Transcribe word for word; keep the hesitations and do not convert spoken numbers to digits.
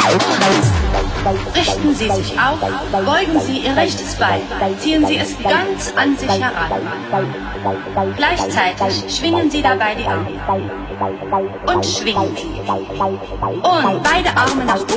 Richten Sie sich auf, beugen Sie Ihr rechtes Bein, ziehen Sie es ganz an sich heran. Gleichzeitig schwingen Sie dabei die Arme. Und schwingen Sie. Und beide Arme nach oben.